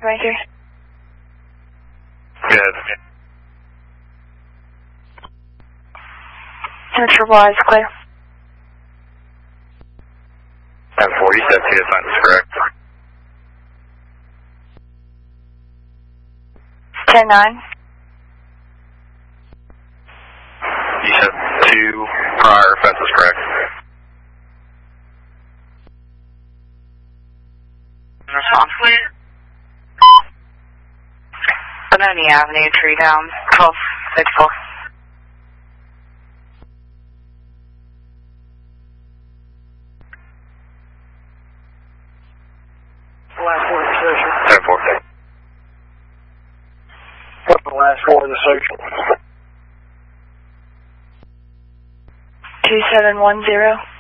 Ranger. Good. Triple I is clear. 10-4, you said TSN is correct. 10-9. You said 2 prior offenses correct. Response, please. Benoni Avenue, tree down, 1264. Last four in the session. 10-4. What's the last four in the session? 2710.